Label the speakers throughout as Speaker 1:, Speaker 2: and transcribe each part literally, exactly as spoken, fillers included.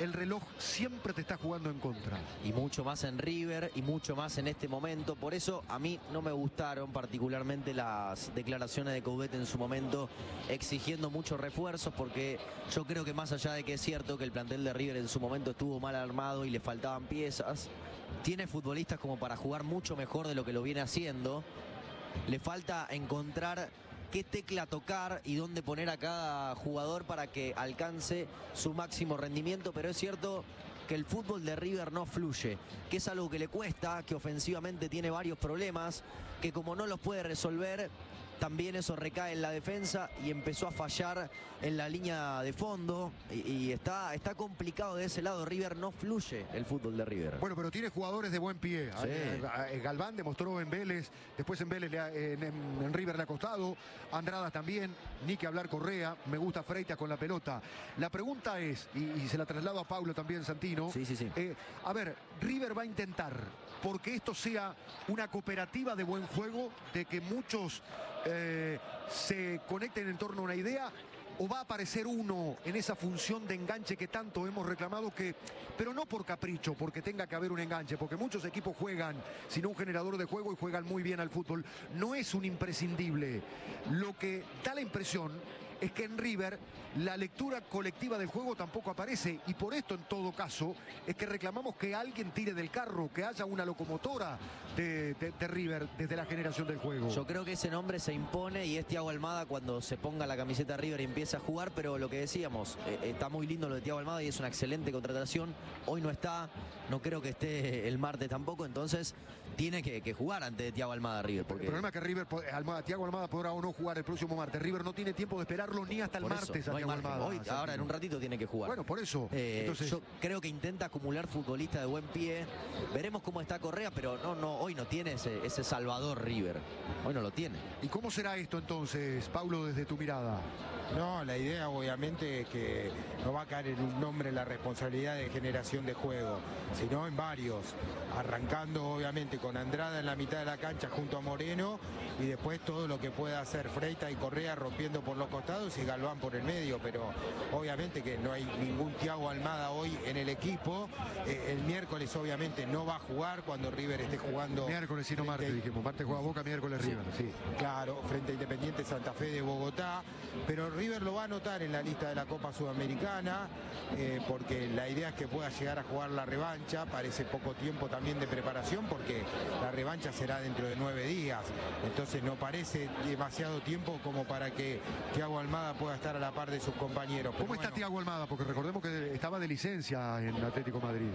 Speaker 1: el reloj siempre te está jugando en contra.
Speaker 2: Y mucho más en River y mucho más en este momento. Por eso a mí no me gustaron particularmente las declaraciones de Coudet en su momento, exigiendo muchos refuerzos, porque yo creo que más allá de que es cierto que el plantel de River en su momento estuvo mal armado y le faltaban piezas, tiene futbolistas como para jugar mucho mejor de lo que lo viene haciendo. Le falta encontrar qué tecla tocar y dónde poner a cada jugador para que alcance su máximo rendimiento, pero es cierto que el fútbol de River no fluye, que es algo que le cuesta, que ofensivamente tiene varios problemas, que como no los puede resolver, también eso recae en la defensa y empezó a fallar en la línea de fondo y, y está, está complicado de ese lado. River no fluye el fútbol de River.
Speaker 1: Bueno, pero tiene jugadores de buen pie.
Speaker 2: Sí.
Speaker 1: Galván demostró en Vélez, después en Vélez, en, en, en River le ha costado, Andrada también, ni que hablar Correa, me gusta Freitas con la pelota. La pregunta es, y, y se la traslado a Paulo también, Santino,
Speaker 2: sí, sí, sí.
Speaker 1: Eh, a ver, River va a intentar, porque esto sea una cooperativa de buen juego, de que muchos eh, se conecten en torno a una idea, o va a aparecer uno en esa función de enganche que tanto hemos reclamado, que, pero no por capricho, porque tenga que haber un enganche, porque muchos equipos juegan sin un generador de juego y juegan muy bien al fútbol. No es un imprescindible. Lo que da la impresión es que en River la lectura colectiva del juego tampoco aparece, y por esto en todo caso es que reclamamos que alguien tire del carro, que haya una locomotora de, de, de River desde la generación del juego.
Speaker 2: Yo creo que ese nombre se impone y es Thiago Almada cuando se ponga la camiseta River y empieza a jugar, pero lo que decíamos, eh, está muy lindo lo de Thiago Almada y es una excelente contratación. Hoy no está, no creo que esté el martes tampoco, entonces tiene que, que jugar ante Thiago Almada River. Porque...
Speaker 1: El problema es que River, Almada, Thiago Almada podrá o no jugar el próximo martes. River no tiene tiempo de esperarlo ni hasta el
Speaker 2: por
Speaker 1: martes
Speaker 2: eso,
Speaker 1: a
Speaker 2: no hay
Speaker 1: Thiago
Speaker 2: margen.
Speaker 1: Almada.
Speaker 2: Hoy, ahora en un ratito tiene que jugar.
Speaker 1: Bueno, por eso.
Speaker 2: Eh,
Speaker 1: Entonces...
Speaker 2: Yo creo que intenta acumular futbolistas de buen pie. Veremos cómo está Correa, pero no, no, hoy no tiene ese, ese Salvador River. Hoy no lo tiene.
Speaker 1: ¿Y cómo será esto entonces, Paulo, desde tu mirada?
Speaker 3: No, la idea obviamente es que no va a caer en un nombre la responsabilidad de generación de juego, sino en varios, arrancando obviamente con Andrada en la mitad de la cancha junto a Moreno, y después todo lo que pueda hacer Freitas y Correa rompiendo por los costados y Galván por el medio, pero obviamente que no hay ningún Thiago Almada hoy en el equipo. Eh, el miércoles obviamente no va a jugar cuando River esté jugando.
Speaker 1: Miércoles y no martes, dijimos. Martes juega Boca, miércoles
Speaker 3: sí,
Speaker 1: River, sí.
Speaker 3: Claro, frente a Independiente Santa Fe de Bogotá, pero River lo va a anotar en la lista de la Copa Sudamericana, eh, porque la idea es que pueda llegar a jugar la revancha. Parece poco tiempo también de preparación, porque la revancha será dentro de nueve días, entonces no parece demasiado tiempo como para que Thiago Almada pueda estar a la par de sus compañeros.
Speaker 1: ¿Cómo
Speaker 3: pero
Speaker 1: está
Speaker 3: bueno,
Speaker 1: Thiago Almada? Porque recordemos que estaba de licencia en Atlético Madrid.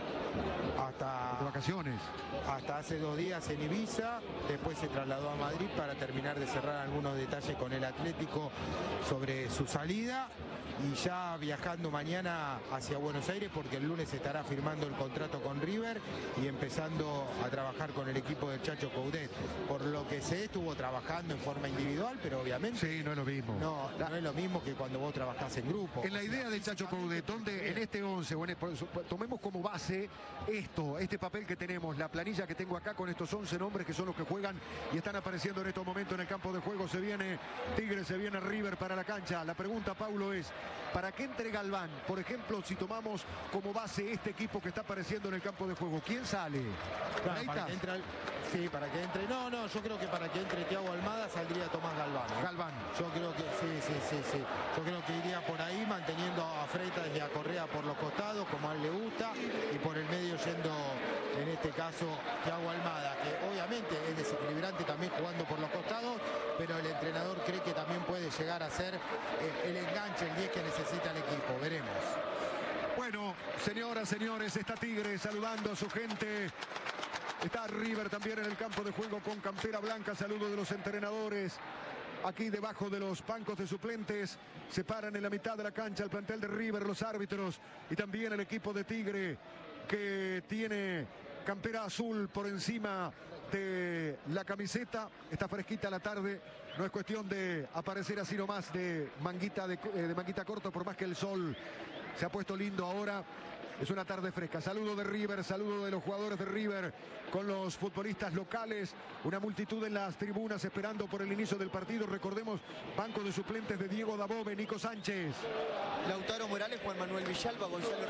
Speaker 3: Hasta,
Speaker 1: de vacaciones.
Speaker 3: Hasta hace dos días en Ibiza, después se trasladó a Madrid para terminar de cerrar algunos detalles con el Atlético sobre su salida, y ya viajando mañana hacia Buenos Aires, porque el lunes estará firmando el contrato con River y empezando a trabajar con el equipo del Chacho Coudet. Por lo que sé, estuvo trabajando en forma individual, pero obviamente
Speaker 1: sí, no es lo mismo.
Speaker 3: No, no es lo mismo que cuando vos trabajás en grupo.
Speaker 1: En la idea del Chacho Coudet, donde en este once, o en el, tomemos como base esto, este papel que tenemos, la planilla que tengo acá con estos once nombres que son los que juegan y están apareciendo en estos momentos en el campo de juego. Se viene Tigre, se viene River para la cancha. La pregunta, Paulo, es ¿para qué entre Galván? Por ejemplo, si tomamos como base este equipo que está apareciendo en el campo de juego, ¿quién sale?
Speaker 3: Claro, para que entre, sí, para que entre. No, no, yo creo que para que entre Thiago Almada saldría Tomás Galván. ¿eh?
Speaker 1: Galván.
Speaker 3: Yo creo que sí, sí, sí, sí. Yo creo que iría por ahí, manteniendo a Freitas y a Correa por los costados, como a él le gusta, y por el medio yendo, en este caso, Thiago Almada, que obviamente es desequilibrante también jugando por los costados, pero el entrenador cree que también puede llegar a ser el, el enganche, el diez que necesita el equipo. Veremos.
Speaker 1: Bueno, señoras, señores, está Tigre saludando a su gente. Está River también en el campo de juego con campera blanca. Saludo de los entrenadores. Aquí debajo de los bancos de suplentes se paran en la mitad de la cancha el plantel de River, los árbitros y también el equipo de Tigre, que tiene campera azul por encima de la camiseta. Está fresquita la tarde, no es cuestión de aparecer así nomás de manguita, de, de manguita corta, por más que el sol se ha puesto lindo ahora. Es una tarde fresca. Saludo de River, saludo de los jugadores de River con los futbolistas locales. Una multitud en las tribunas esperando por el inicio del partido. Recordemos, banco de suplentes de Diego Dabove, Nico Sánchez,
Speaker 4: Lautaro Morales, Juan Manuel Villalba, Gonzalo